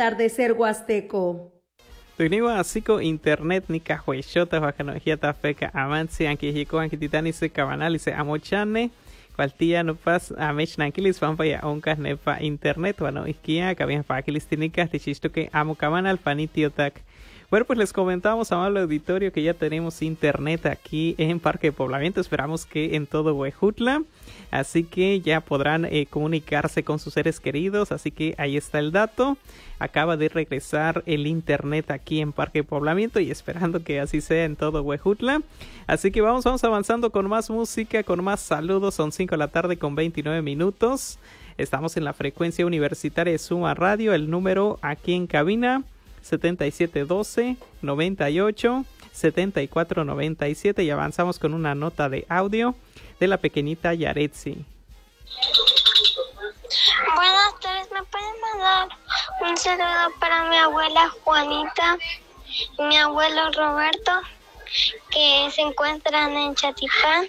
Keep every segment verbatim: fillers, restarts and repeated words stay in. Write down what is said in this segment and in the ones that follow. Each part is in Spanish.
atardecer huasteco. Tuniwa asiko internet ni cajuechota bajanojia feca amansi anquijiko anquititani se cabanal y se amochane cualtía no pas amech nanquilis fanfa ya oncas nepa internet bueno isquia cabían paquilis tinicas de chisto que amo cabanal panitiotac. Bueno, pues les comentamos, amable auditorio, que ya tenemos internet aquí en Parque de Poblamiento. Esperamos que en todo Huejutla. Así que ya podrán eh, comunicarse con sus seres queridos. Así que ahí está el dato. Acaba de regresar el internet aquí en Parque de Poblamiento y esperando que así sea en todo Huejutla. Así que vamos, vamos avanzando con más música, con más saludos. Son cinco de la tarde con veintinueve minutos. Estamos en la frecuencia universitaria de Suma Radio. El número aquí en cabina setenta y siete doce, noventa y ocho, setenta y cuatro noventa y siete y avanzamos con una nota de audio de la pequeñita Yaretsi. Buenas tardes, ¿me pueden mandar un saludo para mi abuela Juanita y mi abuelo Roberto, que se encuentran en Chatipán?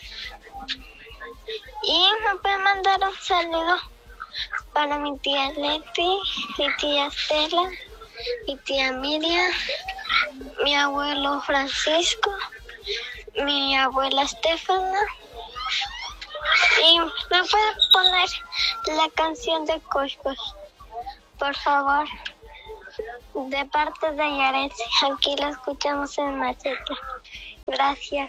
Y me pueden mandar un saludo para mi tía Leti, mi tía Estela, mi tía Miriam, mi abuelo Francisco, mi abuela Estefana. Y me puede poner la canción de Coscos, por favor, de parte de Yaretsi. Aquí la escuchamos en Maceta. Gracias.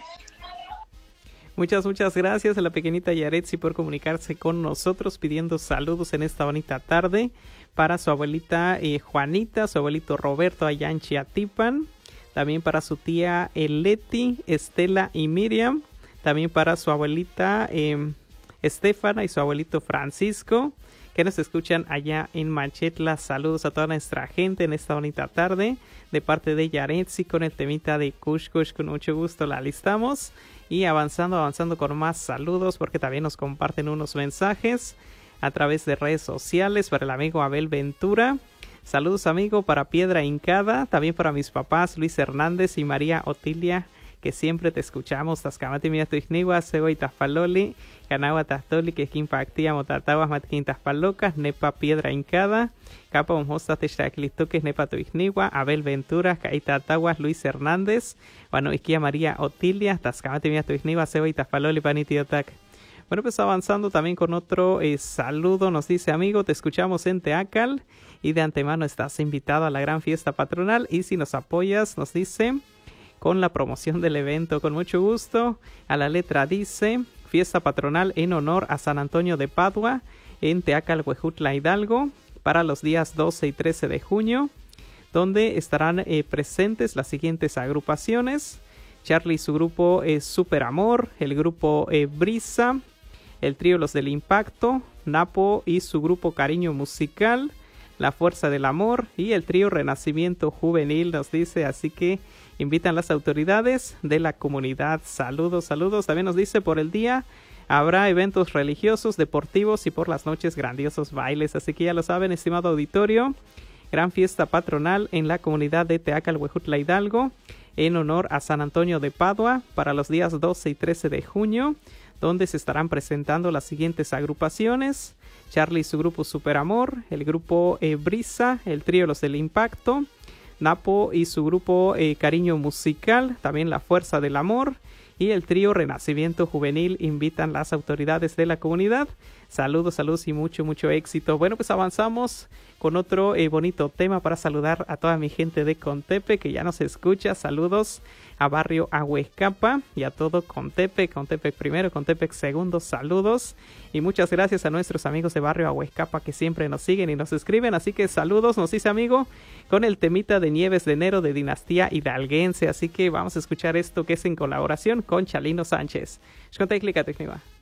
Muchas, muchas gracias a la pequeñita Yaretsi por comunicarse con nosotros pidiendo saludos en esta bonita tarde para su abuelita eh, Juanita, su abuelito Roberto allá en Chiatipan, también para su tía eh, Leti, Estela y Miriam, también para su abuelita eh, Estefana y su abuelito Francisco, que nos escuchan allá en Machetla. Saludos a toda nuestra gente en esta bonita tarde de parte de Yaretsi con el temita de Kush Kush. Con mucho gusto la listamos y avanzando, avanzando con más saludos porque también nos comparten unos mensajes a través de redes sociales para el amigo Abel Ventura. Saludos, amigo, para Piedra Hincada, también para mis papás Luis Hernández y María Otilia, que siempre te escuchamos. Tascamati mía tuixniwa, sego y taspaloli, ganagua tastoli, que quimpactía motataguas matquintas palocas, nepa Piedra Hincada, capa unhosta techaclistoques, nepa tuixniwa, Abel Ventura, caitataguas Luis Hernández, bueno, isquia María Otilia, tascamati mía tuixniwa, sego y taspaloli, panitiotac. Bueno, pues avanzando también con otro eh, saludo, nos dice, amigo, te escuchamos en Teacal y de antemano estás invitado a la gran fiesta patronal y si nos apoyas, nos dice, con la promoción del evento, con mucho gusto. A la letra dice, fiesta patronal en honor a San Antonio de Padua en Teacal, Huejutla, Hidalgo, para los días doce y trece de junio, donde estarán eh, presentes las siguientes agrupaciones. Charlie y su grupo es Super Amor, el grupo eh, Brisa, el trío Los del Impacto, Napo y su grupo Cariño Musical, La Fuerza del Amor y el trío Renacimiento Juvenil, nos dice, así que invitan las autoridades de la comunidad. Saludos, saludos. También nos dice, por el día habrá eventos religiosos, deportivos y por las noches grandiosos bailes, así que ya lo saben, estimado auditorio, gran fiesta patronal en la comunidad de Teacal, Huejutla, Hidalgo, en honor a San Antonio de Padua para los días doce y trece de junio, donde se estarán presentando las siguientes agrupaciones: Charlie y su grupo Super Amor, el grupo eh, Brisa, el trío Los del Impacto, Napo y su grupo eh, Cariño Musical, también La Fuerza del Amor y el trío Renacimiento Juvenil invitan las autoridades de la comunidad. Saludos, saludos y mucho, mucho éxito. Bueno, pues avanzamos con otro eh, bonito tema para saludar a toda mi gente de Contepe que ya nos escucha. Saludos a Barrio Ahuescapa y a todo Contepec, Contepec primero, Contepec segundo, saludos y muchas gracias a nuestros amigos de Barrio Ahuescapa que siempre nos siguen y nos escriben, así que saludos, nos dice amigo, con el temita de Nieves de Enero de Dinastía Hidalguense, así que vamos a escuchar esto que es en colaboración con Chalino Sánchez.